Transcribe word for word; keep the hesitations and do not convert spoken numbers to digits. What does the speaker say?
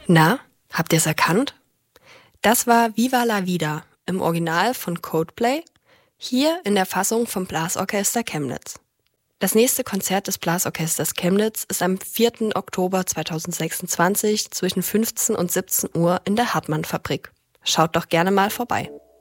Na, habt ihr es erkannt? Das war Viva la Vida im Original von Coldplay, hier in der Fassung vom Blasorchester Chemnitz. Das nächste Konzert des Blasorchesters Chemnitz ist am vierten Oktober zweitausendsechsundzwanzig zwischen fünfzehn und siebzehn Uhr in der Hartmann-Fabrik. Schaut doch gerne mal vorbei.